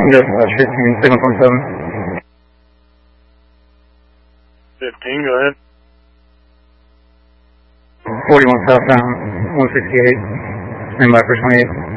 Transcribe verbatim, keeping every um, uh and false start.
Yes, uh, fifteen, seven twenty-seven. fifteen, go ahead. forty-one southbound, one sixty-eight. Stand by for twenty-eight.